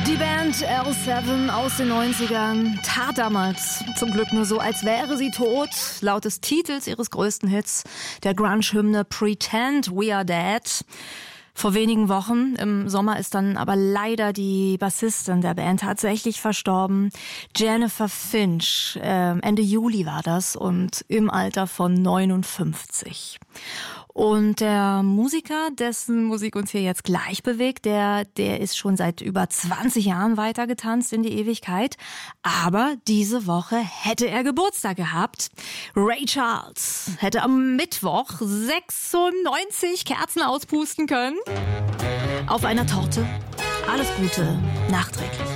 Die Band L7 aus den 90ern tat damals zum Glück nur so, als wäre sie tot. Laut des Titels ihres größten Hits, der Grunge-Hymne Pretend We Are Dead. Vor wenigen Wochen, im Sommer, ist dann aber leider die Bassistin der Band tatsächlich verstorben. Jennifer Finch. Ende Juli war das und im Alter von 59. Und der Musiker, dessen Musik uns hier jetzt gleich bewegt, der ist schon seit über 20 Jahren weitergetanzt in die Ewigkeit. Aber diese Woche hätte er Geburtstag gehabt. Ray Charles hätte am Mittwoch 96 Kerzen auspusten können. Auf einer Torte. Alles Gute, nachträglich.